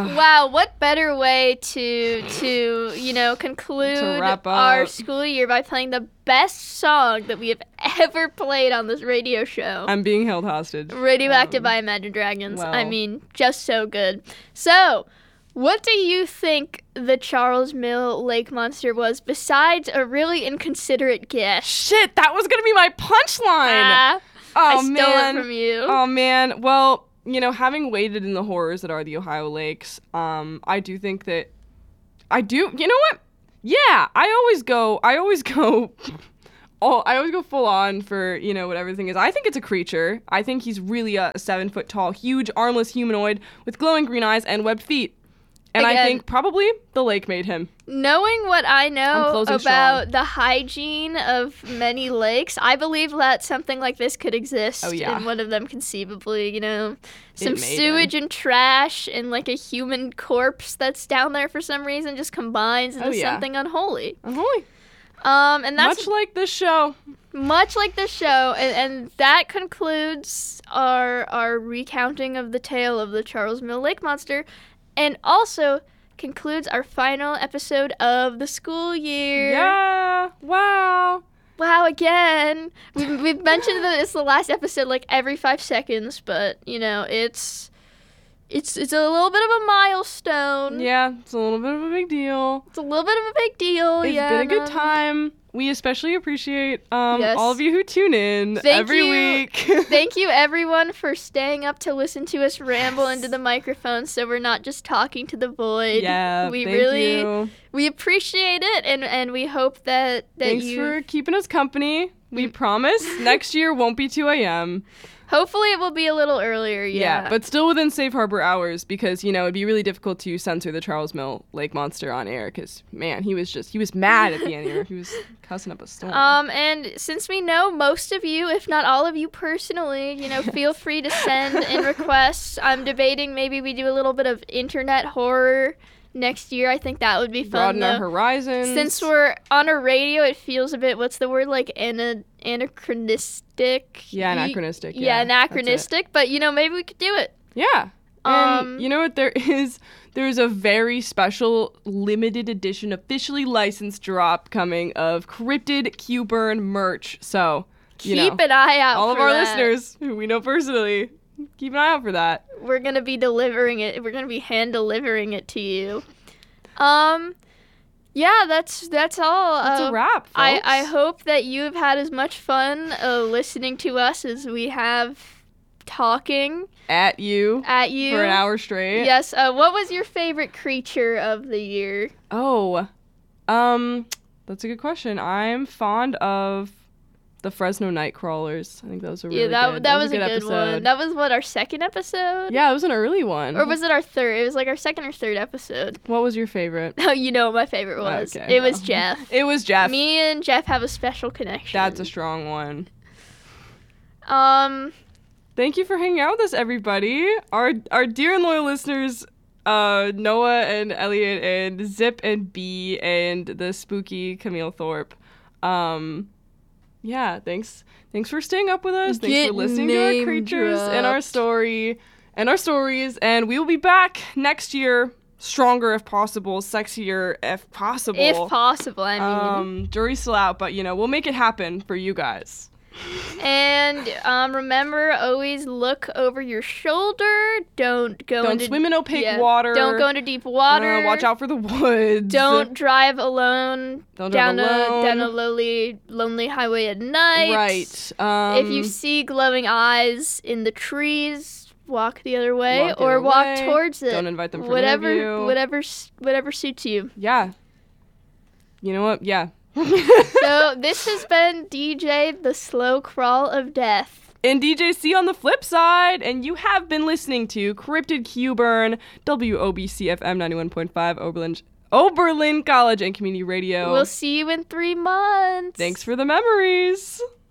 Wow, what better way to conclude To wrap up our school year by playing the best song that we have ever played on this radio show. I'm being held hostage. Radioactive by Imagine Dragons. well. I mean, just so good. So, what do you think the Charles Mill Lake Monster was besides a really inconsiderate guess? Shit, that was gonna be my punchline. I stole it from you. Oh man. Well, having waded in the horrors that are the Ohio lakes, I do think that you know what? Yeah, I always go full on for, what everything is. I think it's a creature. I think he's really a 7 foot tall, huge, armless humanoid with glowing green eyes and webbed feet. And Again, I think probably the lake made him. Knowing what I know closing about strong. the hygiene of many lakes, I believe that something like this could exist in one of them conceivably, some made sewage and trash and like a human corpse that's down there for some reason just combines into something unholy. Unholy. And that's Much like this show. much like the show, and that concludes our recounting of the tale of the Charles Mill Lake Monster, and also concludes our final episode of the school year. Yeah. Wow. Wow, again. We've mentioned that it's the last episode like every 5 seconds, but it's a little bit of a milestone. Yeah, it's a little bit of a big deal. It's a little bit of a big deal. It's been a good time. We especially appreciate Yes. all of you who tune in every week. Thank you, everyone, for staying up to listen to us ramble into the microphone so we're not just talking to the void. Yeah, we thank really you. We appreciate it, and we hope that Thanks you... for keeping us company. We promise next year won't be 2 a.m. Hopefully it will be a little earlier, yeah. But still within safe harbor hours because, it'd be really difficult to censor the Charles Mill Lake Monster on air because, man, he was mad at the end here. He was cussing up a storm. And since we know most of you, if not all of you personally, feel free to send in requests. I'm debating maybe we do a little bit of internet horror next year. I think that would be fun. Broaden our horizons. Since we're on a radio, it feels a bit, what's the word, like anachronistic? Yeah, anachronistic. Yeah, anachronistic, but maybe we could do it. Yeah. And you know what? There's a very special limited edition, officially licensed drop coming of Cryptid Q-Burn merch. So, keep an eye out all for of our that. listeners who we know personally, keep an eye out for that. We're going to be delivering it. We're going to be hand delivering it to you. Yeah, that's all. That's a wrap, folks. I hope that you have had as much fun listening to us as we have talking at you for an hour straight. Yes. What was your favorite creature of the year? Oh, that's a good question. I'm fond of the Fresno Nightcrawlers. I think that was a really good. That was a good episode. one. That was our second episode? Yeah, it was an early one. Or was it our third? It was like our second or third episode. What was your favorite? Oh, you know what my favorite was. Okay, it was Jeff. It was Jeff. Me and Jeff have a special connection. That's a strong one. Thank you for hanging out with us, everybody. Our dear and loyal listeners, Noah and Elliot and Zip and B and the spooky Camille Thorpe. Yeah, thanks for staying up with us. Thanks for listening to our creatures and our stories. And we will be back next year, stronger if possible, sexier if possible. If possible, I mean. Jury's still out, but we'll make it happen for you guys. And remember, always look over your shoulder. Don't swim in opaque water. Don't go into deep water. Watch out for the woods. Don't drive alone. Down a lonely highway at night. Right. If you see glowing eyes in the trees, walk the other way or walk towards it. Don't invite them for an interview. Whatever suits you. Yeah. You know what? Yeah. So this has been DJ, the slow crawl of death. And DJ C on the flip side. And you have been listening to Cryptid Q-Burn, WOBC FM 91.5 Oberlin College and Community Radio. We'll see you in 3 months. Thanks for the memories.